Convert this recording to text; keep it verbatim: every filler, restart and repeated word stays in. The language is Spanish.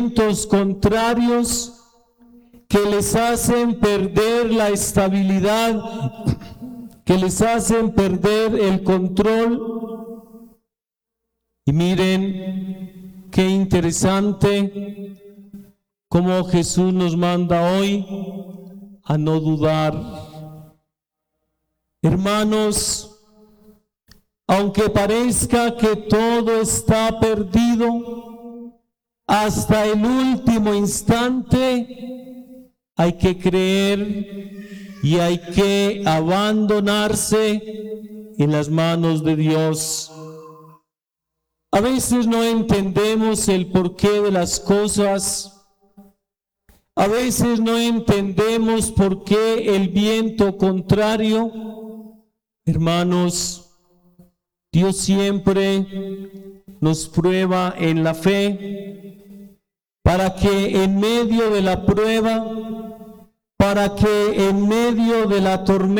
vientos contrarios que les hacen perder la estabilidad, que les hacen perder el control. Y miren qué interesante cómo Jesús nos manda hoy a no dudar. Hermanos, aunque parezca que todo está perdido, hasta el último instante hay que creer y hay que abandonarse en las manos de Dios. A veces no entendemos el porqué de las cosas. A veces no entendemos por qué el viento contrario. Hermanos, Dios siempre nos prueba en la fe para que en medio de la prueba, para que en medio de la tormenta,